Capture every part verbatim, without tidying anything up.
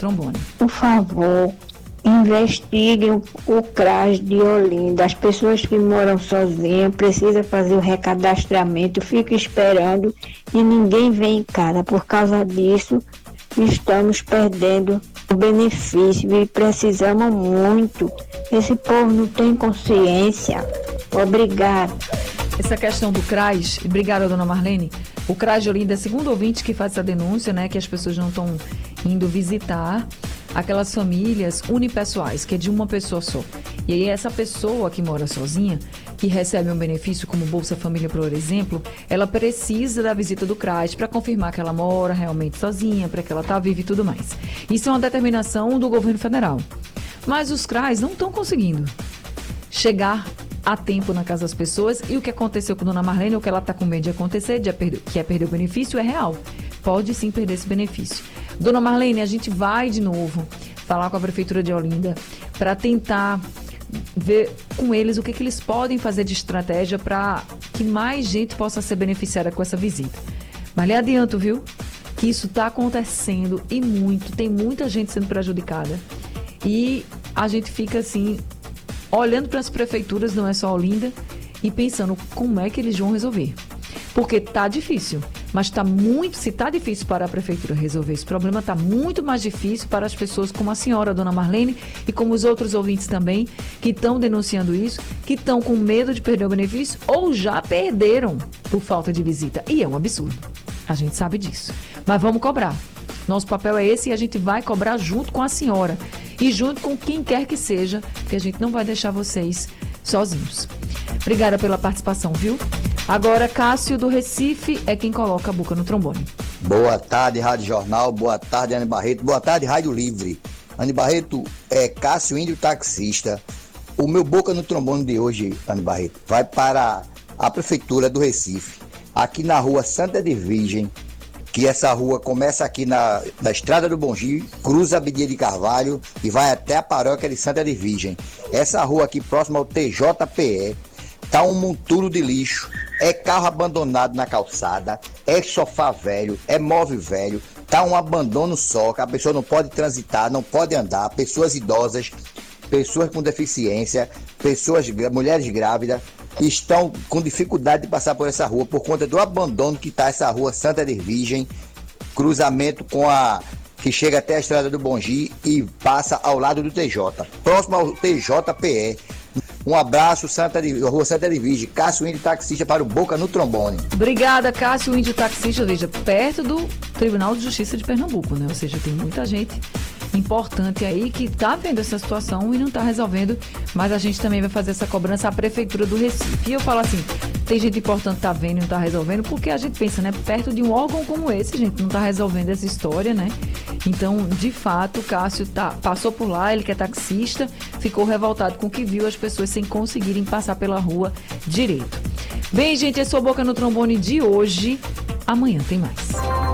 trombone. Por favor, investiguem o, o CRAS de Olinda. As pessoas que moram sozinhas precisam fazer o recadastramento, ficam esperando e ninguém vem em casa. Por causa disso, estamos perdendo o benefício e precisamos muito. Esse povo não tem consciência. Obrigada. Essa questão do CRAS, obrigada, dona Marlene. O CRAS de Olinda é segundo ouvinte que faz essa denúncia, né, que as pessoas não estão indo visitar aquelas famílias unipessoais, que é de uma pessoa só. E aí essa pessoa que mora sozinha, que recebe um benefício como Bolsa Família, por exemplo, ela precisa da visita do CRAS para confirmar que ela mora realmente sozinha, para que ela está viva e tudo mais. Isso é uma determinação do governo federal. Mas os CRAS não estão conseguindo chegar a tempo na casa das pessoas, e o que aconteceu com a dona Marlene, o que ela está com medo de acontecer, de perder, que é perder o benefício, é real. Pode sim perder esse benefício. Dona Marlene, a gente vai de novo falar com a Prefeitura de Olinda para tentar ver com eles o que, que eles podem fazer de estratégia para que mais gente possa ser beneficiada com essa visita. Mas lhe adianto, viu, que isso está acontecendo e muito, tem muita gente sendo prejudicada. E a gente fica assim, olhando para as prefeituras, não é só Olinda, e pensando como é que eles vão resolver. Porque tá difícil, mas tá muito, se tá difícil para a prefeitura resolver esse problema, tá muito mais difícil para as pessoas como a senhora, a dona Marlene, e como os outros ouvintes também, que estão denunciando isso, que estão com medo de perder o benefício ou já perderam por falta de visita. E é um absurdo. A gente sabe disso. Mas vamos cobrar. Nosso papel é esse e a gente vai cobrar junto com a senhora e junto com quem quer que seja, porque a gente não vai deixar vocês sozinhos. Obrigada pela participação, viu? Agora, Cássio do Recife é quem coloca a boca no trombone. Boa tarde, Rádio Jornal. Boa tarde, Anne Barreto. Boa tarde, Rádio Livre. Anne Barreto, é Cássio Índio Taxista. O meu boca no trombone de hoje, Anne Barreto, vai para a Prefeitura do Recife, aqui na rua Santa de Virgem, que essa rua começa aqui na, na Estrada do Bongi, cruza a Abdias de Carvalho e vai até a paróquia de Santa de Virgem. Essa rua aqui próxima ao T J P E, tá um monturo de lixo, é carro abandonado na calçada, é sofá velho, é móvel velho, tá um abandono só, que a pessoa não pode transitar, não pode andar, pessoas idosas, pessoas com deficiência, pessoas, mulheres grávidas, estão com dificuldade de passar por essa rua por conta do abandono que está essa rua Santa de Virgem, cruzamento com a que chega até a Estrada do Bongi e passa ao lado do T J, próximo ao T J P E. Um abraço, Santa de, Rua Santa de Virgem, Cássio Índio Taxista para o Boca no Trombone. Obrigada, Cássio Índio Taxista, veja, perto do Tribunal de Justiça de Pernambuco, né? Ou seja, tem muita gente importante aí que está vendo essa situação e não está resolvendo, mas a gente também vai fazer essa cobrança à Prefeitura do Recife. E eu falo assim, tem gente importante que está vendo e não está resolvendo, porque a gente pensa, né, perto de um órgão como esse, gente, não está resolvendo essa história, né? Então, de fato, o Cássio tá, passou por lá, ele que é taxista, ficou revoltado com o que viu as pessoas sem conseguirem passar pela rua direito. Bem, gente, esse é o Boca no Trombone de hoje. Amanhã tem mais.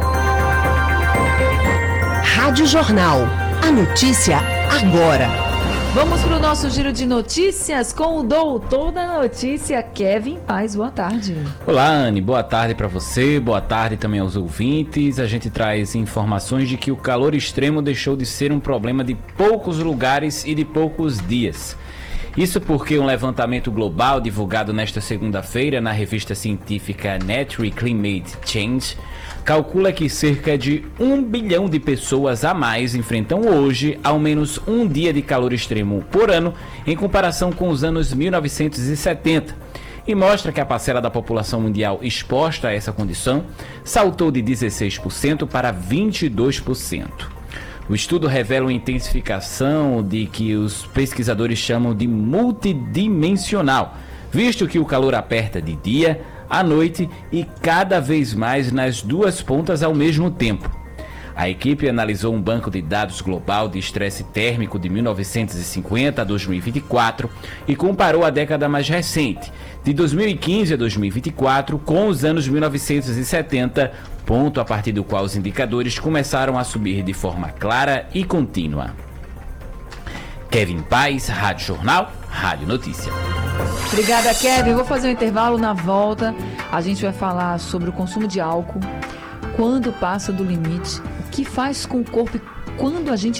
Rádio Jornal. A notícia agora. Vamos para o nosso giro de notícias com o doutor da notícia, Kevin Paz. Boa tarde. Olá, Anne. Boa tarde para você. Boa tarde também aos ouvintes. A gente traz informações de que o calor extremo deixou de ser um problema de poucos lugares e de poucos dias. Isso porque um levantamento global divulgado nesta segunda-feira na revista científica Nature Climate Change calcula que cerca de um bilhão de pessoas a mais enfrentam hoje ao menos um dia de calor extremo por ano em comparação com os anos mil novecentos e setenta. E mostra que a parcela da população mundial exposta a essa condição saltou de dezesseis por cento para vinte e dois por cento. O estudo revela uma intensificação de que os pesquisadores chamam de multidimensional, visto que o calor aperta de dia, à noite e cada vez mais nas duas pontas ao mesmo tempo. A equipe analisou um banco de dados global de estresse térmico de mil novecentos e cinquenta a dois mil e vinte e quatro e comparou a década mais recente, de dois mil e quinze a dois mil e vinte e quatro, com os anos mil novecentos e setenta, ponto a partir do qual os indicadores começaram a subir de forma clara e contínua. Kevin Paz, Rádio Jornal, Rádio Notícia. Obrigada, Kevin. Vou fazer um intervalo. Na volta a gente vai falar sobre o consumo de álcool, quando passa do limite, o que faz com o corpo e quando a gente